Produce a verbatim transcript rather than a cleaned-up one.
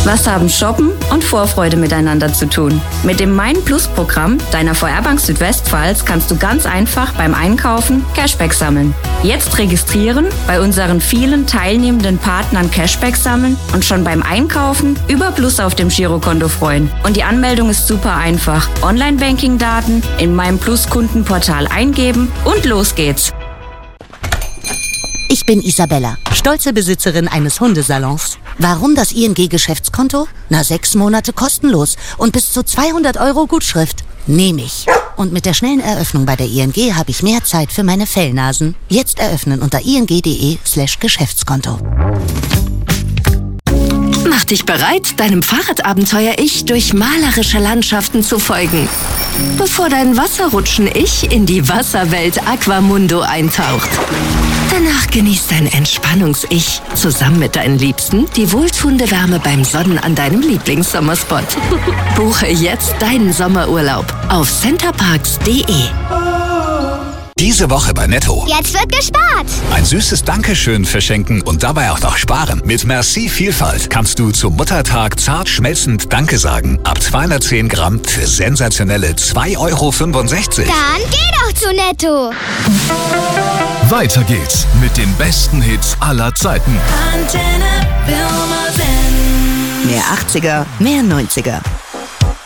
Was haben Shoppen und Vorfreude miteinander zu tun? Mit dem Mein-Plus-Programm deiner V R Bank Südwestpfalz kannst du ganz einfach beim Einkaufen Cashback sammeln. Jetzt registrieren, bei unseren vielen teilnehmenden Partnern Cashback sammeln und schon beim Einkaufen über Plus auf dem Girokonto freuen. Und die Anmeldung ist super einfach. Online-Banking-Daten in meinem Plus-Kundenportal eingeben und los geht's. Ich bin Isabella, stolze Besitzerin eines Hundesalons. Warum das I N G-Geschäftskonto? Na, sechs Monate kostenlos und bis zu zweihundert Euro Gutschrift. Nehme ich. Und mit der schnellen Eröffnung bei der I N G habe ich mehr Zeit für meine Fellnasen. Jetzt eröffnen unter ing.de slash Geschäftskonto. Mach dich bereit, deinem Fahrradabenteuer-Ich durch malerische Landschaften zu folgen. Bevor dein Wasserrutschen-Ich in die Wasserwelt Aquamundo eintaucht. Danach genießt dein Entspannungs-Ich zusammen mit deinen Liebsten die wohltuende Wärme beim Sonnen an deinem Lieblingssommerspot. Buche jetzt deinen Sommerurlaub auf centerparks punkt de. Diese Woche bei Netto. Jetzt wird gespart. Ein süßes Dankeschön verschenken und dabei auch noch sparen. Mit Merci Vielfalt kannst du zum Muttertag zart schmelzend Danke sagen. Ab zweihundertzehn Gramm für sensationelle zwei Euro fünfundsechzig. Dann geh doch zu Netto. Weiter geht's mit den besten Hits aller Zeiten. Antenne Wilmersdorf. Mehr achtziger, mehr neunziger.